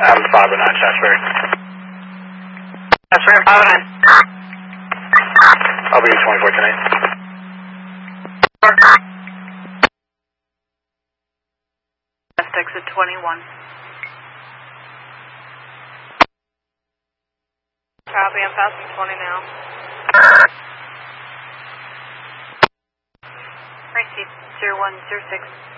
I'm 509 Shasberry. Shasberry 509. I'll be 24 tonight. West exit 21. Copy, I'm passing 20 now. Right, 0106.